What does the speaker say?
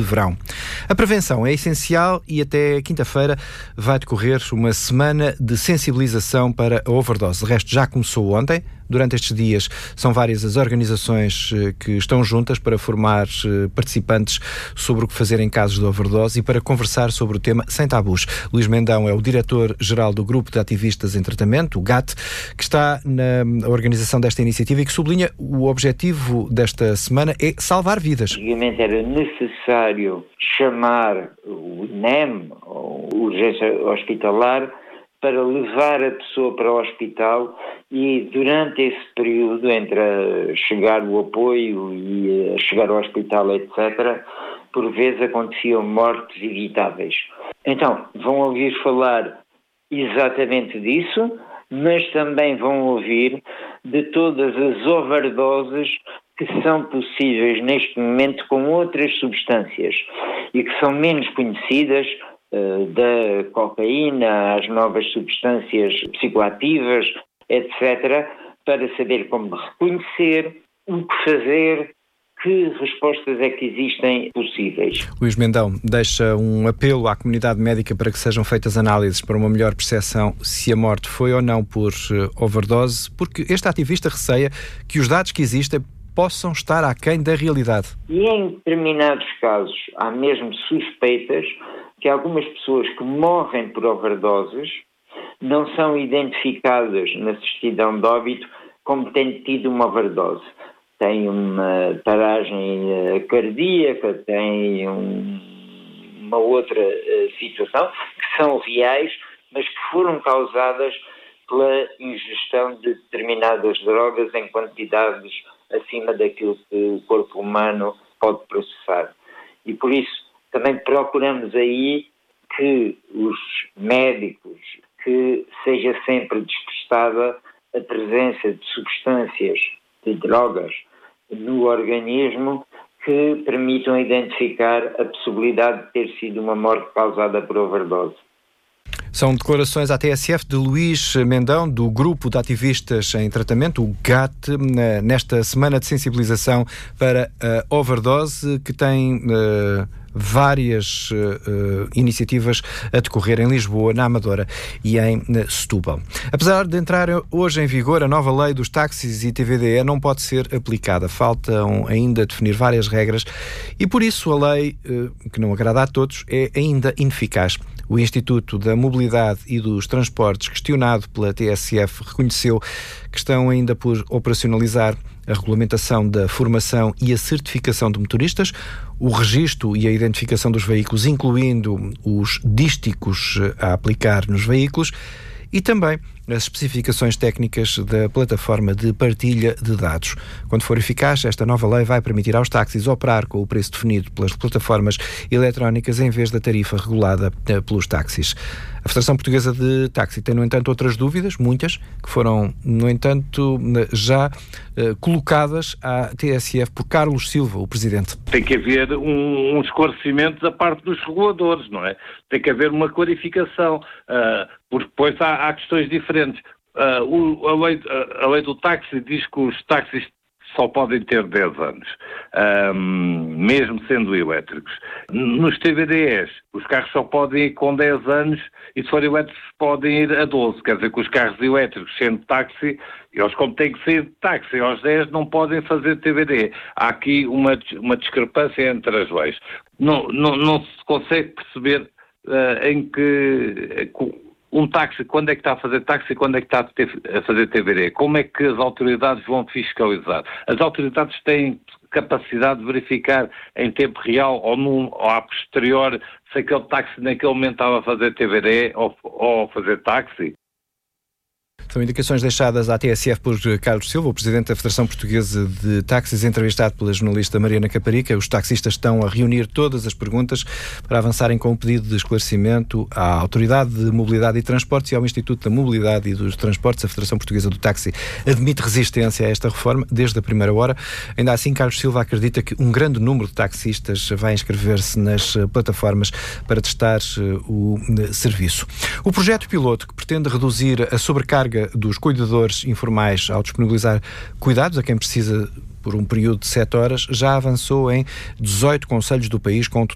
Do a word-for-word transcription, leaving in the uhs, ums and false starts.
verão. A prevenção é essencial e até quinta-feira vai decorrer uma semana de sensibilização para a overdose. De resto, já começou ontem. Durante estes dias são várias as organizações que estão juntas para formar participantes sobre o que fazer em casos de overdose e para conversar sobre o tema sem tabus. Luís Mendão é o diretor-geral do Grupo de Ativistas em Tratamento, o G A T, que está na organização desta iniciativa e que sublinha o objetivo desta semana é salvar vidas. Antigamente era necessário chamar o I N E M, ou urgência hospitalar, para levar a pessoa para o hospital e durante esse período entre a chegar o apoio e a chegar ao hospital, etcétera, por vezes aconteciam mortes evitáveis. Então, vão ouvir falar exatamente disso, mas também vão ouvir de todas as overdoses que são possíveis neste momento com outras substâncias e que são menos conhecidas, da cocaína às novas substâncias psicoativas, etcétera, para saber como reconhecer, o que fazer, que respostas é que existem possíveis. Luís Mendão deixa um apelo à comunidade médica para que sejam feitas análises para uma melhor percepção se a morte foi ou não por overdose, porque este ativista receia que os dados que existem possam estar aquém da realidade. E em determinados casos há mesmo suspeitas que algumas pessoas que morrem por overdoses não são identificadas na certidão de óbito como tendo tido uma overdose. Tem uma paragem cardíaca, tem um, uma outra uh, situação que são reais, mas que foram causadas pela ingestão de determinadas drogas em quantidades acima daquilo que o corpo humano pode processar. E por isso também procuramos aí que os médicos, que seja sempre despistada a presença de substâncias, de drogas no organismo que permitam identificar a possibilidade de ter sido uma morte causada por overdose. São declarações à T S F de Luís Mendão, do Grupo de Ativistas em Tratamento, o G A T, nesta semana de sensibilização para a overdose, que tem uh, várias uh, iniciativas a decorrer em Lisboa, na Amadora e em uh, Setúbal. Apesar de entrar hoje em vigor a nova lei dos táxis e T V D E, não pode ser aplicada. Faltam ainda definir várias regras e, por isso, a lei, uh, que não agrada a todos, é ainda ineficaz. O Instituto da Mobilidade e dos Transportes, questionado pela T S F, reconheceu que estão ainda por operacionalizar a regulamentação da formação e a certificação de motoristas, o registro e a identificação dos veículos, incluindo os dísticos a aplicar nos veículos, e também as especificações técnicas da plataforma de partilha de dados. Quando for eficaz, esta nova lei vai permitir aos táxis operar com o preço definido pelas plataformas eletrónicas em vez da tarifa regulada pelos táxis. A Federação Portuguesa de Táxi tem, no entanto, outras dúvidas, muitas, que foram, no entanto, já uh, colocadas à T S F por Carlos Silva, o Presidente. Tem que haver um, um esclarecimento da parte dos reguladores, não é? Tem que haver uma clarificação, uh, porque depois há, há questões diferentes. Uh, o, a, lei, a lei do táxi diz que os táxis só podem ter dez anos, um, mesmo sendo elétricos. Nos T V D Es, os carros só podem ir com dez anos e se forem elétricos podem ir a doze. Quer dizer que os carros elétricos, sendo táxi, eles como têm que sair de táxi aos dez, não podem fazer T V D. Há aqui uma, uma discrepância entre as leis. Não, não, não se consegue perceber uh, em que... Uh, um táxi, quando é que está a fazer táxi e quando é que está a fazer T V D? Como é que as autoridades vão fiscalizar? As autoridades têm capacidade de verificar em tempo real ou, num, ou a posterior se aquele táxi naquele momento estava a fazer T V D ou, ou a fazer táxi? São indicações deixadas à T S F por Carlos Silva, o Presidente da Federação Portuguesa de Táxis, entrevistado pela jornalista Mariana Caparica. Os taxistas estão a reunir todas as perguntas para avançarem com um pedido de esclarecimento à Autoridade de Mobilidade e Transportes e ao Instituto da Mobilidade e dos Transportes. A Federação Portuguesa do Táxi admite resistência a esta reforma desde a primeira hora. Ainda assim, Carlos Silva acredita que um grande número de taxistas vai inscrever-se nas plataformas para testar o serviço. O projeto piloto, que pretende reduzir a sobrecarga dos cuidadores informais ao disponibilizar cuidados a quem precisa por um período de sete horas, já avançou em dezoito concelhos do país, com um total